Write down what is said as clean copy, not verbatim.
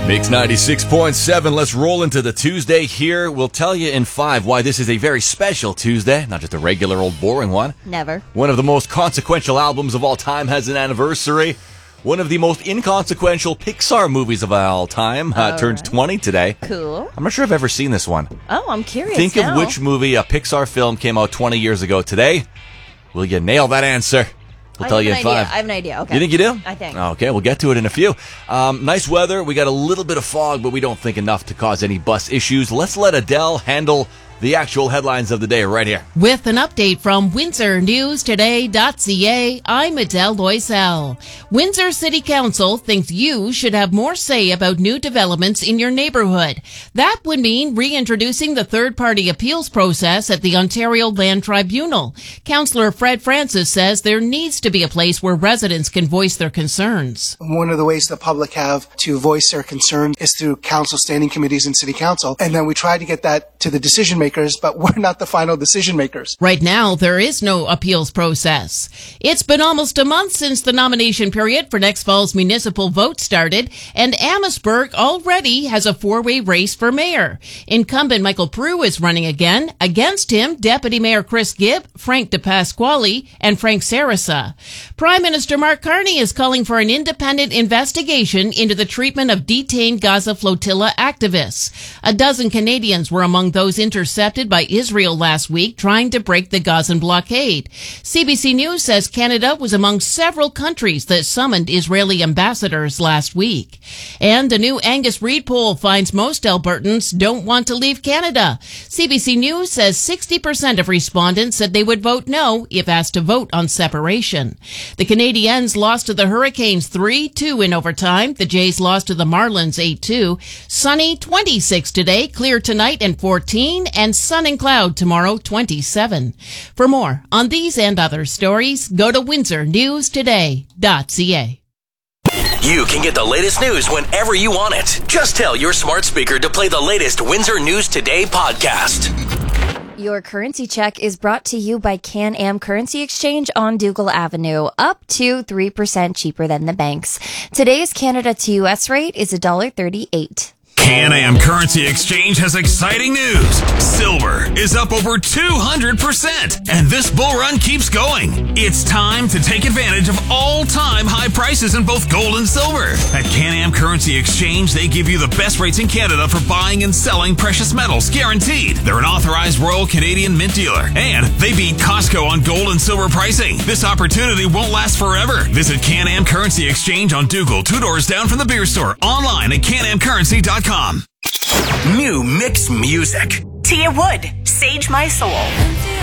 Mix 96.7. Let's roll into the Tuesday here. We'll tell you in 5 why this is a very special Tuesday, not just a regular old boring one. Never. One of the most consequential albums of all time has an anniversary. One of the most inconsequential Pixar movies of all time turns 20 today. Cool. I'm not sure I've ever seen this one. Oh, I'm curious. Think of which movie a Pixar film came out 20 years ago today. Will you nail that answer? We'll tell you in 5. I have an idea. Okay. You think you do? I think. Okay, we'll get to it in a few. Nice weather. We got a little bit of fog, but we don't think enough to cause any bus issues. Let's let Adele handle the actual headlines of the day right here. With an update from WindsorNewsToday.ca, I'm Adele Loisel. Windsor City Council thinks you should have more say about new developments in your neighborhood. That would mean reintroducing the third-party appeals process at the Ontario Land Tribunal. Councillor Fred Francis says there needs to be a place where residents can voice their concerns. One of the ways the public have to voice their concerns is through council standing committees and city council. And then we try to get that to the decision makers, but we're not the final decision makers. Right now, there is no appeals process. It's been almost a month since the nomination period for next fall's municipal vote started, and Amherstburg already has a 4-way race for mayor. Incumbent Michael Proulx is running again. Against him, Deputy Mayor Chris Gibb, Frank DePasquale, and Frank Sarasa. Prime Minister Mark Carney is calling for an independent investigation into the treatment of detained Gaza flotilla activists. A dozen Canadians were among those intercepted by Israel last week trying to break the Gazan blockade. CBC News says Canada was among several countries that summoned Israeli ambassadors last week. And a new Angus Reid poll finds most Albertans don't want to leave Canada. CBC News says 60% of respondents said they would vote no if asked to vote on separation. The Canadiens lost to the Hurricanes 3-2 in overtime. The Jays lost to the Marlins 8-2. Sunny 26 today, clear tonight and 14, and sun and cloud tomorrow 27. For more on these and other stories, go to WindsorNewsToday.ca. You can get the latest news whenever you want it. Just tell your smart speaker to play the latest Windsor News Today podcast. Your currency check is brought to you by Can-Am Currency Exchange on Dougal Avenue, up to 3% cheaper than the banks. Today's Canada to US rate is $1.38. Can-Am Currency Exchange has exciting news. Silver is up over 200%, and this bull run keeps going. It's time to take advantage of all-time high prices in both gold and silver. At Can-Am Currency Exchange, they give you the best rates in Canada for buying and selling precious metals, guaranteed. They're an authorized Royal Canadian Mint dealer, and they beat Costco on gold and silver pricing. This opportunity won't last forever. Visit Can-Am Currency Exchange on Dougal, 2 doors down from the beer store, online at canamcurrency.com. New mix music. Tia Wood, Sage My Soul.